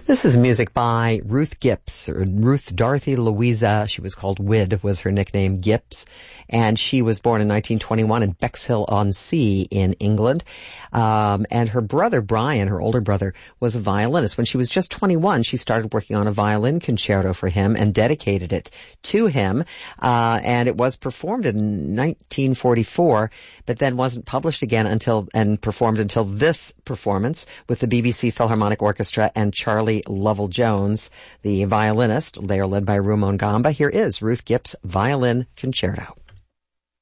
This is music by Ruth Gips, or Ruth Dorothy Louisa. She was called Wid, was her nickname, Gips. And she was born in 1921 in Bexhill-on-Sea in England. And her brother, Brian, her older brother, was a violinist. When she was just 21, she started working on a violin concerto for him and dedicated it to him. And it was performed in 1944, but then wasn't published again and performed until this performance with the BBC Philharmonic Orchestra and Charlie Lovell-Jones, the violinist. They are led by Rumon Gamba. Here is Ruth Gips' Violin Concerto.